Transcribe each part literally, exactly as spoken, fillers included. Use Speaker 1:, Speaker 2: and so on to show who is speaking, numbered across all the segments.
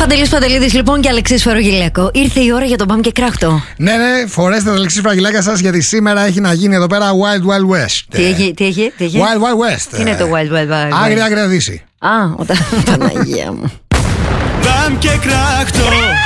Speaker 1: Παντελής Παντελίδης λοιπόν και Αλεξής Φαρογιλάκο. Ήρθε η ώρα για τον Μπαμ και Κράχτο.
Speaker 2: Ναι, ναι, φορέστε το Αλεξής Φαρογιλάκα σας, γιατί σήμερα έχει να γίνει εδώ πέρα Wild Wild West.
Speaker 1: Τι έχει, τι έχει, τι έχει.
Speaker 2: Wild Wild West.
Speaker 1: Τι είναι το Wild Wild West.
Speaker 2: Άγρια άγρια δύση.
Speaker 1: Α, όταν. Παναγία μου.
Speaker 3: Μπαμ και Κράχτο.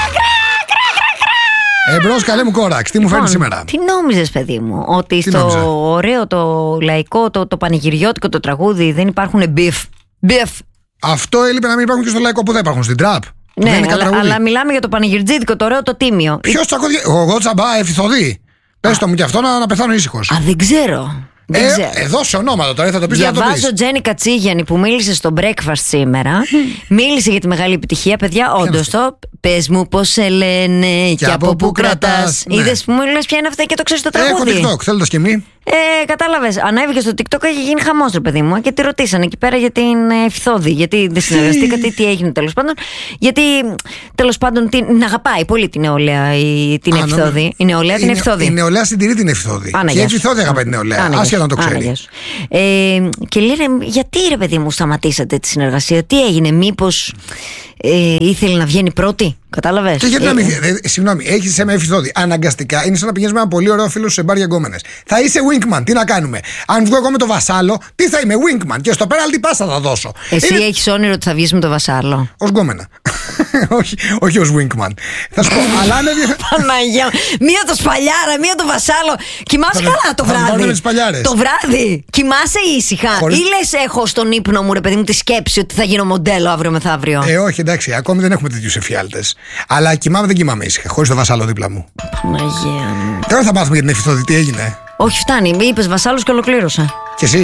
Speaker 2: Εμπρός, καλέ μου κόραξ, τι μου φέρνει σήμερα.
Speaker 1: Τι νόμιζες, παιδί μου, ότι
Speaker 2: Τι
Speaker 1: στο
Speaker 2: νόμιζα?
Speaker 1: ωραίο το λαϊκό, το, το πανηγυριώτικο το τραγούδι δεν υπάρχουν μπιφ. Μπιφ.
Speaker 2: Αυτό έλειπε να μην υπάρχουν και στο λαϊκό, που δεν υπάρχουν στην τραπ.
Speaker 1: Ναι, αλλά, αλλά μιλάμε για το πανηγυρτζίδικο, το ωραίο, το τίμιο.
Speaker 2: Ποιος τσακώθηκε, εγώ τσαμπά, ευθυθωδή. Πες το μου και αυτό να, να πεθάνω ήσυχος.
Speaker 1: Α, δεν ξέρω. Δεν
Speaker 2: Ε,
Speaker 1: ξέρω.
Speaker 2: εδώ σε ονόματα τώρα, θα το πεις, δεν θα το πεις.
Speaker 1: Διαβάζω Τζέννη Κατσίγιανη που μίλησε στο breakfast σήμερα. Μίλησε για τη μεγάλη επιτυχία, παιδιά. Όντως το. Πες μου πώς σε λένε και από πού κρατάς.
Speaker 2: Ναι.
Speaker 1: Είδες που μου λες ποια είναι αυτά και το ξέρεις το
Speaker 2: Έχω
Speaker 1: τραγούδι.
Speaker 2: TikTok, θέλω το σκεμί.
Speaker 1: Ε, κατάλαβες. Ανέβηκε στο TikTok, έχει γίνει χαμός, ρε παιδί μου. Και τη ρωτήσανε εκεί πέρα για την Ευθώδη. Γιατί δεν συνεργαστήκατε, τι έγινε τέλος πάντων. Γιατί τέλος πάντων την αγαπάει πολύ την νεολαία η, την
Speaker 2: Α,
Speaker 1: Ευθώδη.
Speaker 2: νο-
Speaker 1: Η νεολαία την
Speaker 2: η-
Speaker 1: Ευθώδη.
Speaker 2: Η νεολαία συντηρεί την Ευθώδη.
Speaker 1: Άνα,
Speaker 2: Και
Speaker 1: γεια
Speaker 2: η
Speaker 1: σου.
Speaker 2: Ευθώδη αγαπάει την νεολαία.
Speaker 1: Άνα, γεια
Speaker 2: Άσχετα
Speaker 1: σου.
Speaker 2: να το
Speaker 1: Άνα,
Speaker 2: ξέρει.
Speaker 1: γεια σου. Ε, και λένε, γιατί ρε παιδί μου σταματήσατε τη συνεργασία, τι έγινε, μήπως ε, ήθελε να βγαίνει πρώτη, κατάλαβες.
Speaker 2: Και γιατί
Speaker 1: Ε,
Speaker 2: να μην. ε, Συγγνώμη, έχει σε με Ευθώδη. Αναγκαστικά είναι σαν να πηγαίνει με ένα πολύ ωραίο φίλο σου σε μπαρ για γκόμενες. Θα είσαι wingman, τι να κάνουμε. Αν βγω εγώ με το Βασάλο, τι θα είμαι, wingman. Και στο πέρα τι πάσα θα δώσω.
Speaker 1: Εσύ έχεις όνειρο ότι θα βγεις με το Βασάλο.
Speaker 2: Ω γκόμενα. όχι όχι ω wingman. Θα σου πω, αλλά αν έβγαινε.
Speaker 1: Παναγία μου. Μία το σπαλιάρα, μία το Βασάλο. Κοιμάσαι
Speaker 2: Θα-
Speaker 1: καλά το
Speaker 2: θα μου πάρουν
Speaker 1: βράδυ.
Speaker 2: τις σπαλιάρες.
Speaker 1: Το βράδυ. Κοιμάσαι ήσυχα.
Speaker 2: Χωρίς-
Speaker 1: Ή λες έχω στον ύπνο μου, ρε παιδί μου, τη σκέψη ότι θα γίνω μοντέλο αύριο μεθαύριο.
Speaker 2: Ε, όχι, εντάξει, ακόμη δεν έχουμε τέτοιου εφιάλτες. Αλλά κοιμάμαι, δεν κοιμάμαι ήσυχα. Χωρίς το Βασάλο δίπλα μου.
Speaker 1: Παναγία μου.
Speaker 2: Τώρα θα μάθουμε για την Ευθώδη, τι έγινε.
Speaker 1: Όχι, φτάνει. Είπες Βασάλος και ολοκλήρωσα.
Speaker 2: Και εσύ.